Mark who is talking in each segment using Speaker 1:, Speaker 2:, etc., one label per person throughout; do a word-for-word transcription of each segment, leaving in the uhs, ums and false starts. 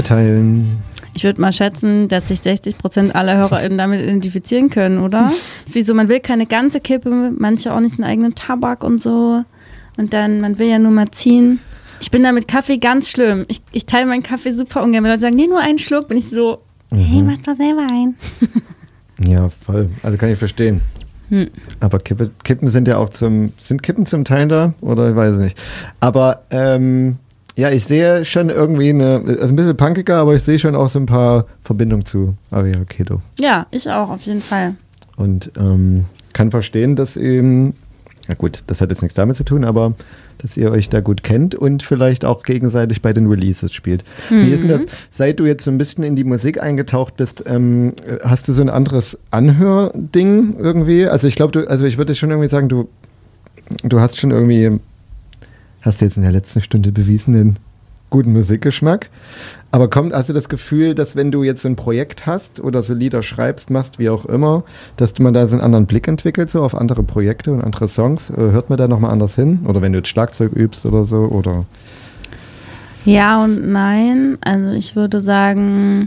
Speaker 1: mitteilen?
Speaker 2: Ich würde mal schätzen, dass sich sechzig Prozent aller HörerInnen damit identifizieren können, oder? Ist wie so, man will keine ganze Kippe, manche auch nicht einen eigenen Tabak und so. Und dann, man will ja nur mal ziehen. Ich bin da mit Kaffee ganz schlimm. Ich, ich teile meinen Kaffee super ungern. Wenn Leute sagen, nee, nur einen Schluck, bin ich so, mhm. hey, mach doch selber ein.
Speaker 1: Ja, voll. Also kann ich verstehen. Hm. Aber Kippe, Kippen sind ja auch zum, sind Kippen zum Teil da? Oder ich weiß es nicht. Aber, ähm, ja, ich sehe schon irgendwie eine, also ein bisschen punkiger, aber ich sehe schon auch so ein paar Verbindungen zu Avira Keto.
Speaker 2: Ja, ich auch, auf jeden Fall.
Speaker 1: Und ähm, kann verstehen, dass eben, na gut, das hat jetzt nichts damit zu tun, aber dass ihr euch da gut kennt und vielleicht auch gegenseitig bei den Releases spielt. Mhm. Wie ist denn das, seit du jetzt so ein bisschen in die Musik eingetaucht bist, ähm, hast du so ein anderes Anhörding irgendwie? Also ich glaube, du, also ich würde schon irgendwie sagen, du, du hast schon irgendwie, hast du jetzt in der letzten Stunde bewiesen, den guten Musikgeschmack. Aber kommt also das Gefühl, dass wenn du jetzt so ein Projekt hast oder so Lieder schreibst, machst, wie auch immer, dass man da so einen anderen Blick entwickelt, so auf andere Projekte und andere Songs? Hört man da nochmal anders hin? Oder wenn du jetzt Schlagzeug übst oder so? Oder?
Speaker 2: Ja und nein. Also ich würde sagen,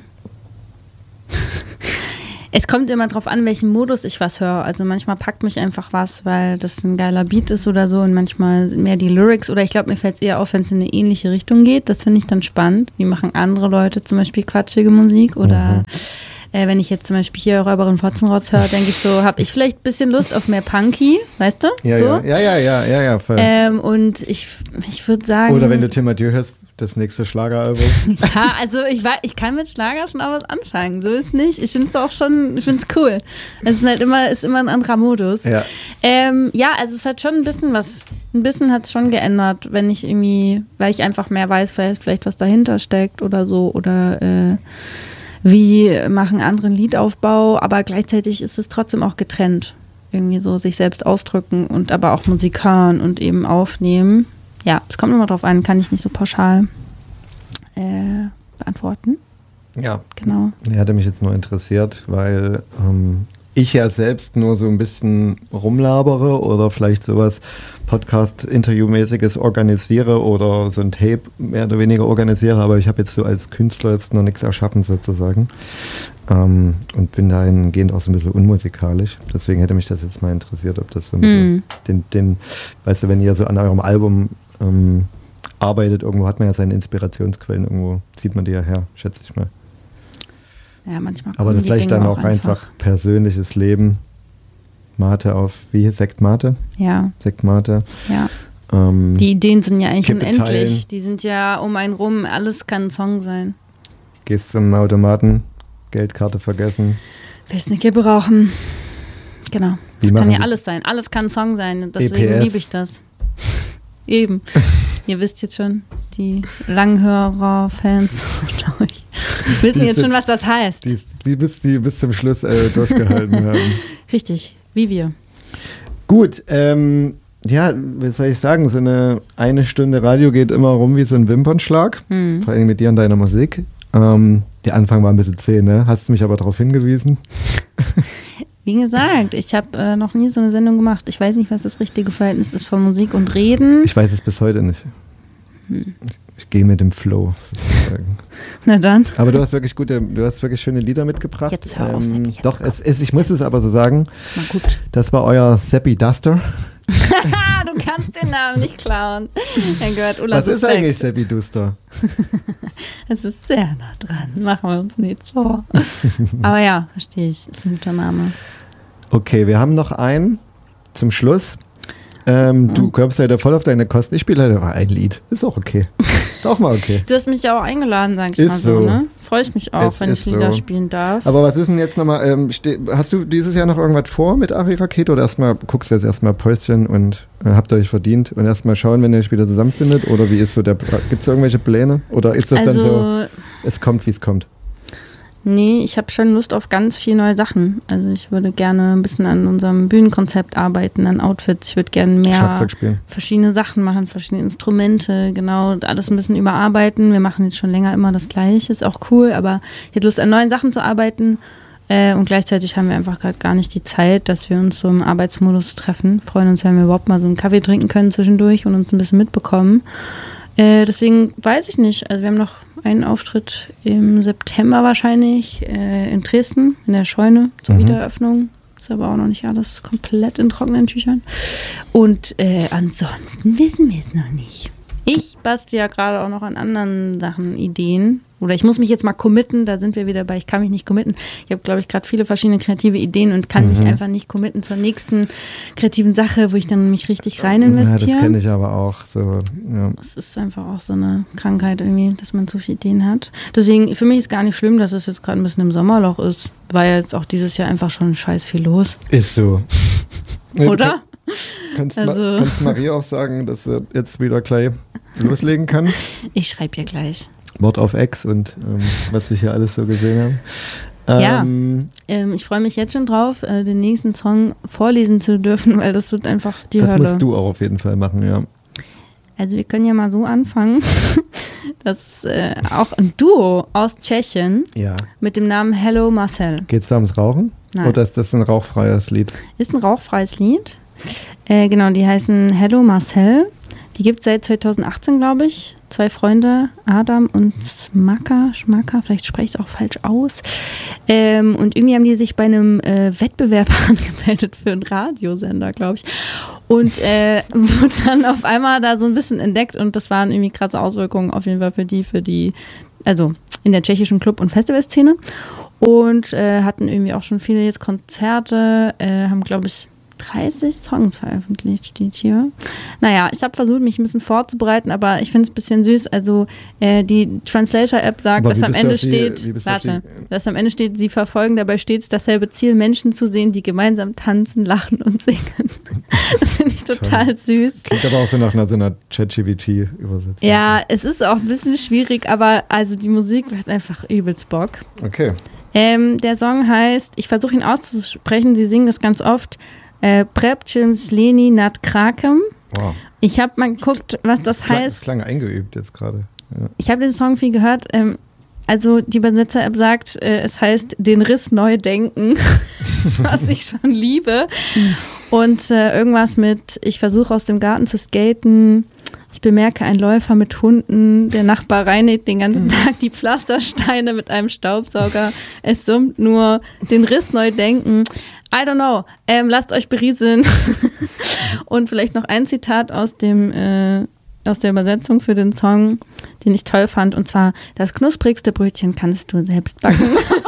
Speaker 2: es kommt immer drauf an, welchen Modus ich was höre. Also manchmal packt mich einfach was, weil das ein geiler Beat ist oder so und manchmal mehr die Lyrics oder ich glaube, mir fällt es eher auf, wenn es in eine ähnliche Richtung geht. Das finde ich dann spannend. Wie machen andere Leute zum Beispiel quatschige Musik oder mhm. äh, wenn ich jetzt zum Beispiel hier Räuberin Fotzenrotz höre, denke ich so, habe ich vielleicht ein bisschen Lust auf mehr Punky, weißt du?
Speaker 1: Ja,
Speaker 2: so.
Speaker 1: ja, ja, ja, ja, ja, ja voll.
Speaker 2: Ähm, und ich, ich würde sagen...
Speaker 1: Oder wenn du Tim Mathieu hörst, das nächste Schlageralbum.
Speaker 2: Ja, also ich, war, ich kann mit Schlager schon auch was anfangen. So ist nicht. Ich finde es auch schon, ich finde es cool. Es ist halt immer, ist immer ein anderer Modus.
Speaker 1: Ja.
Speaker 2: Ähm, ja, also es hat schon ein bisschen was, ein bisschen hat es schon geändert, wenn ich irgendwie, weil ich einfach mehr weiß, vielleicht, vielleicht was dahinter steckt oder so oder äh, wie machen andere einen Liedaufbau, aber gleichzeitig ist es trotzdem auch getrennt. Irgendwie so sich selbst ausdrücken und aber auch Musik hören und eben aufnehmen. Ja, es kommt immer drauf an, kann ich nicht so pauschal äh, beantworten.
Speaker 1: Ja,
Speaker 2: genau.
Speaker 1: Er hatte mich jetzt nur interessiert, weil ähm, ich ja selbst nur so ein bisschen rumlabere oder vielleicht sowas Podcast-Interview-mäßiges organisiere oder so ein Tape mehr oder weniger organisiere, aber ich habe jetzt so als Künstler jetzt noch nichts erschaffen sozusagen ähm, und bin dahingehend auch so ein bisschen unmusikalisch. Deswegen hätte mich das jetzt mal interessiert, ob das so ein bisschen mm. den, den, weißt du, wenn ihr so an eurem Album ähm, arbeitet, irgendwo hat man ja seine Inspirationsquellen, irgendwo zieht man die ja her, schätze ich mal.
Speaker 2: Ja, manchmal
Speaker 1: aber das vielleicht dann auch einfach. einfach persönliches Leben. Mate auf, wie? Sekt Mate?
Speaker 2: Ja.
Speaker 1: Sekt Mate.
Speaker 2: Ja.
Speaker 1: Ähm,
Speaker 2: die Ideen sind ja eigentlich
Speaker 1: Kippe
Speaker 2: unendlich.
Speaker 1: teilen.
Speaker 2: Die sind ja um einen rum, alles kann ein Song sein.
Speaker 1: Gehst zum Automaten, Geldkarte vergessen.
Speaker 2: Willst eine Kippe rauchen? Genau.
Speaker 1: Wie
Speaker 2: Das kann ja
Speaker 1: machen-
Speaker 2: alles sein. Alles kann ein Song sein. Deswegen
Speaker 1: E P S.
Speaker 2: liebe ich das. Eben. Ihr wisst jetzt schon, die Langhörer-Fans, glaube ich, wissen
Speaker 1: Die
Speaker 2: jetzt
Speaker 1: ist
Speaker 2: schon,
Speaker 1: jetzt-
Speaker 2: was das heißt.
Speaker 1: Die, die, bis, die bis zum Schluss äh, durchgehalten haben.
Speaker 2: Richtig, wie wir.
Speaker 1: Gut, ähm, ja, was soll ich sagen? So eine eine Stunde Radio geht immer rum wie so ein Wimpernschlag.
Speaker 2: Hm.
Speaker 1: Vor allem mit dir und deiner Musik. Ähm, der Anfang war ein bisschen zäh, ne? Hast du mich aber darauf hingewiesen?
Speaker 2: Wie gesagt, ich habe äh, noch nie so eine Sendung gemacht. Ich weiß nicht, was das richtige Verhältnis ist von Musik und Reden.
Speaker 1: Ich weiß es bis heute nicht.
Speaker 2: Hm.
Speaker 1: Ich, ich gehe mit dem Flow sozusagen.
Speaker 2: Na dann.
Speaker 1: Aber du hast wirklich gute, du hast wirklich schöne Lieder mitgebracht.
Speaker 2: Jetzt hör auf, Seppi, jetzt
Speaker 1: Doch,
Speaker 2: komm.
Speaker 1: es, es, ich muss es aber so sagen.
Speaker 2: Na gut.
Speaker 1: Das war euer Seppi Duster.
Speaker 2: Du kannst den Namen nicht klauen. Mein Gott, Ulla
Speaker 1: Was ist
Speaker 2: suspekt.
Speaker 1: eigentlich Seppi Duster?
Speaker 2: Es ist sehr nah dran. Machen wir uns nichts vor. Aber ja, verstehe ich. Ist ein guter Name.
Speaker 1: Okay, wir haben noch einen zum Schluss. Ähm,
Speaker 2: Ja.
Speaker 1: Du kommst leider voll auf deine Kosten. Ich spiele leider mal ein Lied. Ist auch okay. Ist auch mal okay.
Speaker 2: Du hast mich ja auch eingeladen, sag ich
Speaker 1: Ist
Speaker 2: mal so,
Speaker 1: so.
Speaker 2: ne? Freue ich mich auch,
Speaker 1: Es
Speaker 2: wenn ich
Speaker 1: ist
Speaker 2: Lieder
Speaker 1: so.
Speaker 2: spielen darf.
Speaker 1: Aber was ist denn jetzt nochmal, ähm, ste- hast du dieses Jahr noch irgendwas vor mit Avira Keto oder erstmal guckst du jetzt erstmal Päuschen und äh, habt ihr euch verdient und erstmal schauen, wenn ihr euch wieder zusammenfindet? Oder wie ist so der, gibt es irgendwelche Pläne? Oder ist das dann so,
Speaker 2: Also,
Speaker 1: es kommt, wie es kommt?
Speaker 2: nee, ich habe schon Lust auf ganz viele neue Sachen. Also ich würde gerne ein bisschen an unserem Bühnenkonzept arbeiten, an Outfits. Ich würde gerne mehr
Speaker 1: Schlagzeug spielen.
Speaker 2: verschiedene Sachen machen, verschiedene Instrumente, genau, alles ein bisschen überarbeiten. Wir machen jetzt schon länger immer das Gleiche, ist auch cool, aber ich hätte Lust, an neuen Sachen zu arbeiten. Äh, und gleichzeitig haben wir einfach gerade gar nicht die Zeit, dass wir uns so im Arbeitsmodus treffen. Freuen uns, wenn wir überhaupt mal so einen Kaffee trinken können zwischendurch und uns ein bisschen mitbekommen. Äh, deswegen weiß ich nicht. Also wir haben noch einen Auftritt im September wahrscheinlich äh, in Dresden, in der Scheune zur mhm. Wiedereröffnung. Ist aber auch noch nicht alles komplett in trockenen Tüchern. Und äh, ansonsten wissen wir es noch nicht. Ich bastel ja gerade auch noch an anderen Sachen, Ideen. Oder ich muss mich jetzt mal committen, da sind wir wieder bei, ich kann mich nicht committen. Ich habe, glaube ich, gerade viele verschiedene kreative Ideen und kann mhm. mich einfach nicht committen zur nächsten kreativen Sache, wo ich dann mich richtig rein investiere.
Speaker 1: Ja, das kenne ich aber auch. So, ja.
Speaker 2: Es ist einfach auch so eine Krankheit irgendwie, dass man so viele Ideen hat. Deswegen, für mich ist gar nicht schlimm, dass es jetzt gerade ein bisschen im Sommerloch ist. War ja jetzt auch dieses Jahr einfach schon scheiß viel los.
Speaker 1: Ist so.
Speaker 2: Oder?
Speaker 1: Kannst,
Speaker 2: also.
Speaker 1: Ma- kannst Marie auch sagen, dass sie jetzt wieder gleich loslegen kann?
Speaker 2: Ich schreibe ja gleich.
Speaker 1: Mord auf Ex und ähm, was ich hier alles so gesehen habe.
Speaker 2: Ähm, ja, ähm, ich freue mich jetzt schon drauf, äh, den nächsten Song vorlesen zu dürfen, weil das wird einfach die
Speaker 1: das
Speaker 2: Hölle.
Speaker 1: Das musst du auch auf jeden Fall machen, ja.
Speaker 2: Also wir können ja mal so anfangen, dass äh, auch ein Duo aus Tschechien
Speaker 1: ja.
Speaker 2: mit dem Namen Hello Marcel.
Speaker 1: Geht es da ums Rauchen?
Speaker 2: Nein.
Speaker 1: Oder ist das ein rauchfreies Lied?
Speaker 2: Ist ein rauchfreies Lied. Äh, genau, die heißen Hello Marcel. Die gibt es seit zweitausendachtzehn, glaube ich. Zwei Freunde, Adam und Smaka, Schmaka, vielleicht spreche ich es auch falsch aus. Ähm, und irgendwie haben die sich bei einem äh, Wettbewerb angemeldet für einen Radiosender, glaube ich. Und äh, wurden dann auf einmal da so ein bisschen entdeckt und das waren irgendwie krasse Auswirkungen auf jeden Fall für die, für die, also in der tschechischen Club- und Festivalszene. Und äh, hatten irgendwie auch schon viele jetzt Konzerte, äh, haben, glaube ich, dreißig Songs veröffentlicht, steht hier. Naja, ich habe versucht, mich ein bisschen vorzubereiten, aber ich finde es ein bisschen süß. Also äh, die Translator-App sagt, dass am Ende steht, die, warte, dass am Ende steht, sie verfolgen dabei stets dasselbe Ziel, Menschen zu sehen, die gemeinsam tanzen, lachen und singen. Das finde ich total Toll. süß.
Speaker 1: Klingt aber auch so nach einer, so einer ChatGPT-Übersetzung.
Speaker 2: Ja, es ist auch ein bisschen schwierig, aber also die Musik macht einfach übelst Bock.
Speaker 1: Okay.
Speaker 2: Ähm, der Song heißt, ich versuche ihn auszusprechen, sie singen das ganz oft, Äh, Prepcim Sleni nad Krakem.
Speaker 1: Wow.
Speaker 2: Ich habe mal geguckt, was das,
Speaker 1: das klang,
Speaker 2: heißt.
Speaker 1: Das klang eingeübt jetzt gerade. Ja.
Speaker 2: Ich habe den Song viel gehört. Ähm, also die Übersetzer-App sagt, äh, es heißt den Riss neu denken, was ich schon liebe. Und äh, irgendwas mit, ich versuche aus dem Garten zu skaten. Ich bemerke einen Läufer mit Hunden. Der Nachbar reinigt den ganzen Tag die Pflastersteine mit einem Staubsauger. Es summt nur den Riss neu denken. I don't know. Ähm, lasst euch berieseln. Und vielleicht noch ein Zitat aus dem äh, aus der Übersetzung für den Song, den ich toll fand. Und zwar, das knusprigste Brötchen kannst du selbst backen.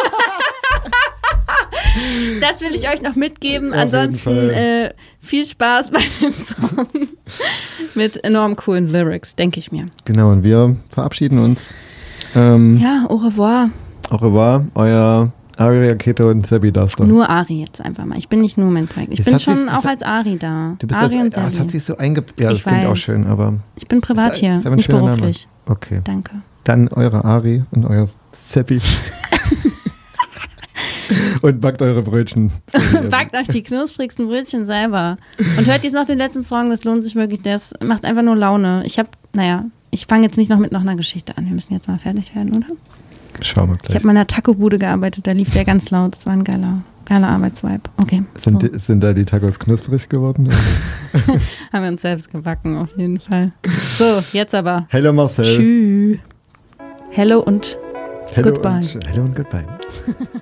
Speaker 2: Das will ich euch noch mitgeben. Auf Ansonsten äh, viel Spaß bei dem Song. Mit enorm coolen Lyrics, denke ich mir.
Speaker 1: Genau, und wir verabschieden uns. Ähm,
Speaker 2: ja, au revoir.
Speaker 1: Au revoir, euer Ari Aketo und Sebi Duster.
Speaker 2: Nur Ari jetzt einfach mal. Ich bin nicht nur mein Projekt. Ich jetzt bin schon auch als Ari da.
Speaker 1: Du bist
Speaker 2: Ari
Speaker 1: als,
Speaker 2: und Sebi.
Speaker 1: Das hat sich so eingebaut. Ja, das
Speaker 2: ich
Speaker 1: klingt
Speaker 2: weiß.
Speaker 1: auch schön, aber...
Speaker 2: Ich bin privat
Speaker 1: ist,
Speaker 2: hier,
Speaker 1: ist
Speaker 2: nicht beruflich.
Speaker 1: Name. Okay.
Speaker 2: Danke.
Speaker 1: Dann eure Ari und euer Sebi. Und backt eure Brötchen.
Speaker 2: Backt euch die knusprigsten Brötchen selber. Und hört jetzt noch den letzten Song, das lohnt sich wirklich. Der ist, macht einfach nur Laune. Ich hab, naja, ich fange jetzt nicht noch mit noch einer Geschichte an. Wir müssen jetzt mal fertig werden, oder?
Speaker 1: Schauen wir gleich.
Speaker 2: Ich habe mal in einer Taco-Bude gearbeitet, da lief der ganz laut. Das war ein geiler, geiler Arbeitsvibe. Okay.
Speaker 1: Sind,
Speaker 2: so.
Speaker 1: die, sind da die Tacos knusprig geworden?
Speaker 2: Haben wir uns selbst gebacken, auf jeden Fall. So, jetzt aber.
Speaker 1: Hello Marcel.
Speaker 2: Tschüss. Hello und
Speaker 1: Hello
Speaker 2: goodbye.
Speaker 1: Und, hello und goodbye.